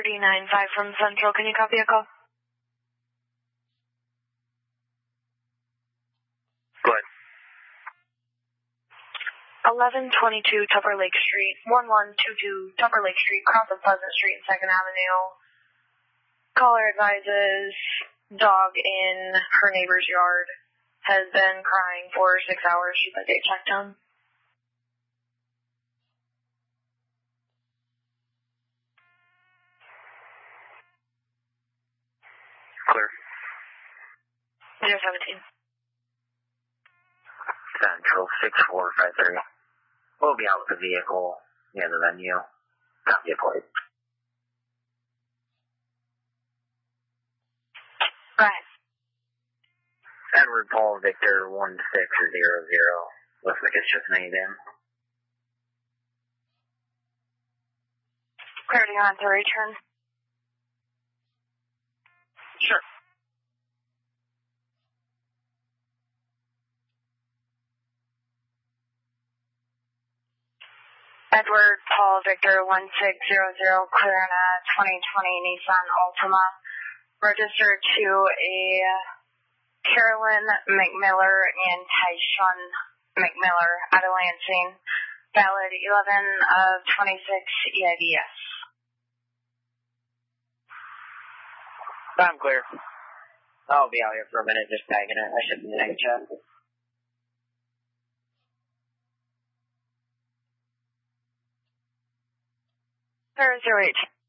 39.5 from Central. Can you copy a call? Go ahead. 1122 Tupper Lake Street, 1122 Tupper Lake Street, cross of Pleasant Street and 2nd Avenue. Caller advises dog in her neighbor's yard has been crying for 6 hours. She'd like to get checked on. Clear. 017. Central 6453. We'll be out with the vehicle near the venue. Copy a plate. Right. Edward Paul Victor 1600. Looks like it's just made in. Clarity on to return. Sure. Edward Paul Victor 1600, clearing a 2020 Nissan Altima, registered to a Carolyn McMiller and Tyshawn McMiller out of Lansing, valid 11/26 EIDS. I'm clear. I'll be out here for a minute just tagging it. I should be in chat. 008.